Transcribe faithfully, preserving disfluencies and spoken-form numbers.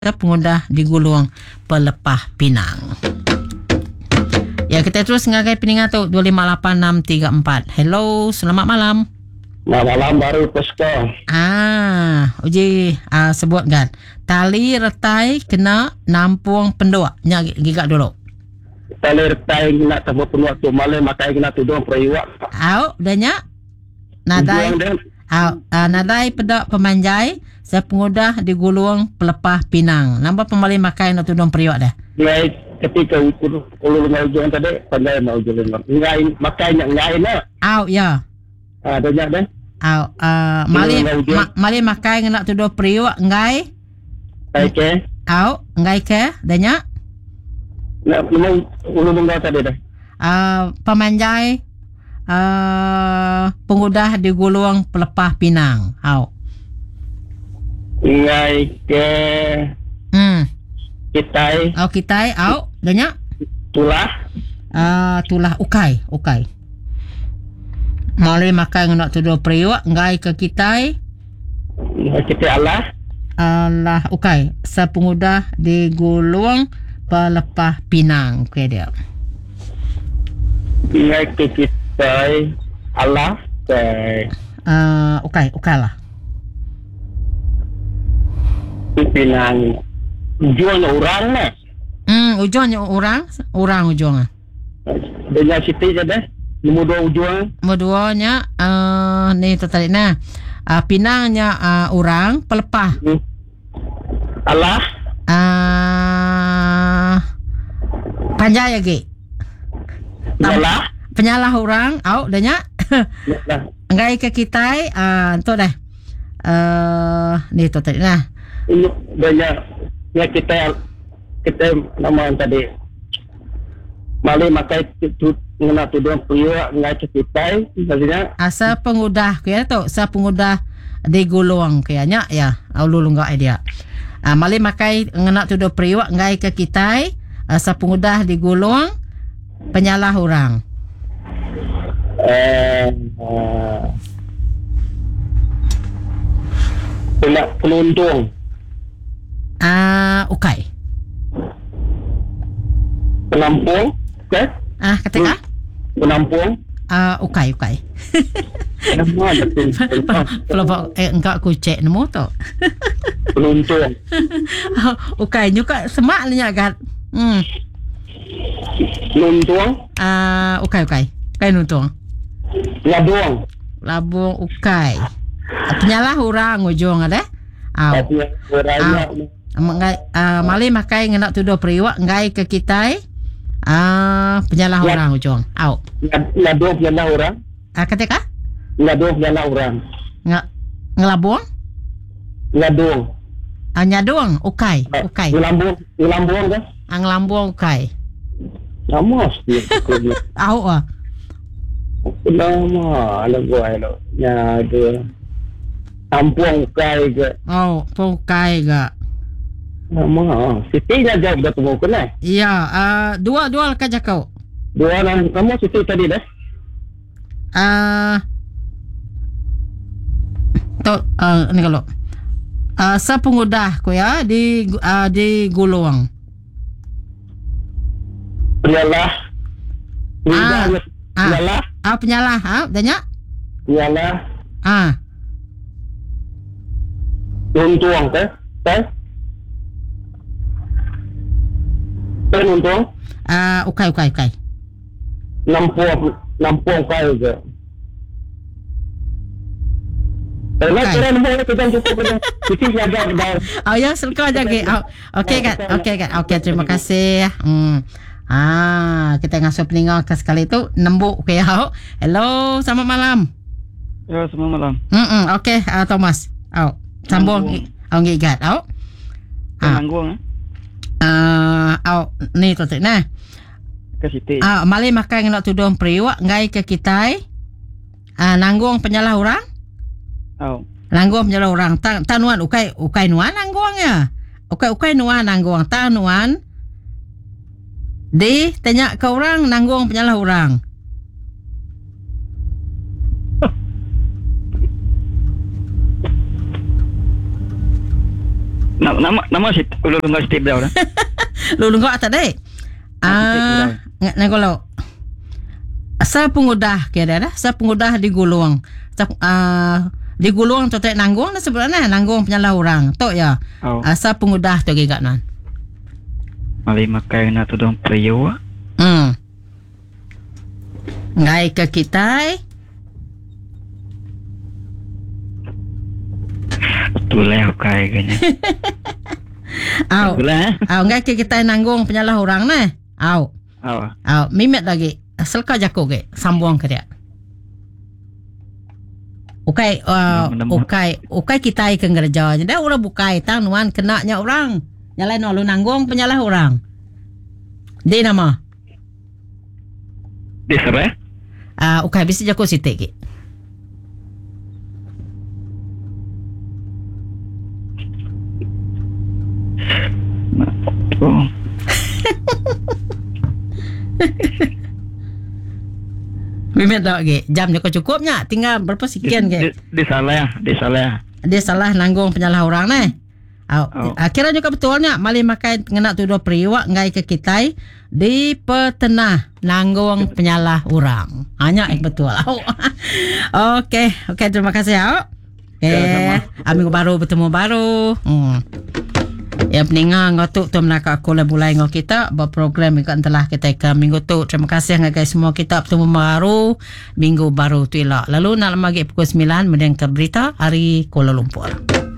pengudah digulung pelepah pinang. Ya, kita terus ngagai peningat tu dua lima lapan enam tiga empat. Hello, selamat malam. Malam baru Pesko. Ah, uji ah, sebut kan. Tali retai kena nampung pendua. Nya gigak dulu. Tali retai nak tahu penuh tu malam makai kena tudung periwak. Au, danya. Nadai. Au, uh, nadai pedak pemanjai sepengudah digulung pelepah pinang. Nampak pemalai makai nak tudung periwak dah. Ngai ketika ulu ulu ujung tadi pandai mau ujung ngai makai nak ngai nak. Au, ya. Ah, danya dah. Au, uh, mali ma, mali makai nak tudung periwak ngai. Okey. Au, ngai ke danya. Nak memang ulu ulu tadi dah. Uh, pemanjai uh, pengudah digulung pelepah pinang. Au. Ngai ke Hmm. kitai. Au kitai, au danya. Tulah. Uh, tulah ukai, ukai. Mali makan nak tudung periwak ngai ke kitai. Kitai Allah. Allah ukai. Sepengudah digulung pelepah pinang. Okey dia. Ngai ke kitai Allah ke Uh, ukai, ukalah. Pinang. Jual orang nak. Hmm, ujungnya orang, orang ujungnya. Dengan Siti je dah. Nombor dua ujung. Nombor duanya uh, ni tertarik nah. Uh, pinangnya uh, orang pelepah. Hmm. Allah. Uh, panjai lagi. Allah. Penyalah orang, au danya. Ngai ke kitai, ah uh, tu dah. Uh, ni tu tadi nah. Ini banyak ya kita kita nama tadi. Mali makai tu ngena tudung priwa ngai ke kitai maksudnya asa pengudah ke tu, sa pengudah digulung kayaknya ya. Au lulu ngai dia. Ah uh, mali makai ngena tudung priwa ngai ke kitai, asa pengudah digulung penyalah orang. Eh uh, uh, penuntung. Ah, uh, ukai. Penampung, okay? Ah, ketika? Penampung. Ah, uh, ukai, ukai. Nama ada tu. Kalau eh engkau aku cek nemu tu. Penuntung. Ukai juga semak ni kan. Hmm. Nuntung. Ah, uh, ukai, ukai. Ukai nuntung. Labung. Labung ukai. Penyalah orang ujung ada. Ah. Mengai uh, mali makai ngenak tudung periwak ngai ke kitai. Ah, penyalah ya. Orang ujung. Au. Labung penyalah orang. Ah, ketika? Labung penyalah orang. Nge ngelabung? Labung. Ah, nyadung ukai, ukai. Ngelambung, ngelambung dah. Ah, ngelambung ukai. Nama dia. Au ah. Nama ala gua elo. Ya ada. Tampung ukai ke. Oh, ukai ke. Nama, Siti dah jawab dah temu kena. Iya, uh, dua dua ke kau. Dua orang kamu Siti tadi dah. Ah, uh, tu uh, ni kalau uh, sa pengudah ko ya di uh, di gulung. Penyalah. Ah, penyalah. Ah, penyalah, ah, danya? Penyalah. Ah. Nuntung ke? Ke? Penuntung? Ah, ukai, ukai, ukai. Nampung, nampung ukai ke? Kalau keren boleh kita cukup pada kita jaga dah. Oh ya, selaka aja ke. Oh, okey kan. Okey kan. Okey, terima kasih. Hmm. Ah, kita ngasuh peningat ke sekali tu nembuk ke ya. Hello, selamat malam. Ya, selamat malam. Hmm, okey, uh, Thomas. Oh, sambung. Oh, ngigat. Oh. Ah. Nanggung eh. Ah, uh, oh, ni tu nah. Ke Siti. Ah, mali makan nak tudung periwak ngai ke kitai. Ah, nanggung penyalah orang. Oh. Nanggung penyalah orang. Tan tanuan ukai ukai nuan nanggungnya. Ukai ukai nuan nanggung tanuan. Di tanya ke orang nanggung penyalah orang. Nama nama nama si ulung ngai step dah. Lulung kau tak dek. Ah, nggak kalau sa pengudah kira dah, sa pengudah digulung. Sa ah digulung tu tak nanggung dah sebenarnya nanggung penyalah orang. Tok ya. Oh. Sa pengudah tu gigak nan. Malay makai na tu dong priyo. Hmm. Ngai ke kita. Tuleh kai ganya. Au. Tuleh. Au ngai ke kita nanggung penyalah orang nah. Au. Au. Au mimet lagi. Asal kau jago ke sambung ke dia. Ukai uh, ukai ukai kita ke gereja. Jadi orang bukai tang nuan kena nya orang. Yang lain lu nanggung penyalah orang. Di nama. Di sere. Ah ukai bisa jago sitik ke. Oh. Mimet dah ke. Jamnya kau cukupnya. Tinggal berapa sekian ke. Di salah, di salah. Dia salah nanggung penyalah orang ni. Oh. Oh. Akhirnya juga betulnya malih makai ngena tuduh periwak ngai ke kita di petenah nanggung penyalah orang. Hanya yang betul. Oh. Okey, okey terima kasih ya. Okey, ya, minggu baru bertemu baru. Hmm. Ya peningang ngotuk tu menaka aku lah mulai ngau kita berprogram ikan telah kita ke minggu tu. Terima kasih guys semua kita bertemu baru minggu baru tu elok. Lalu nak lagi pukul sembilan mendeng ke berita hari Kuala Lumpur.